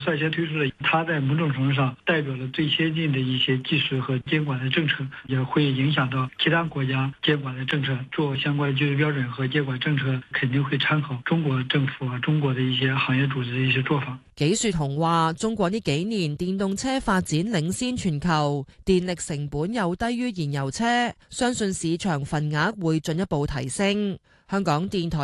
率先推出的，它在某种程度上代表了最先进的一些技术和监管的政策，也会影響到其他國家監管的政策。做相關技術標準和監管政策，肯定會參考中國政府啊、中國的一些行業組織的一些做法。 紀樹同話：中國呢幾年電動車發展領先全球，電力成本又低於燃油車，相信市場份額會進一步提升。香港電台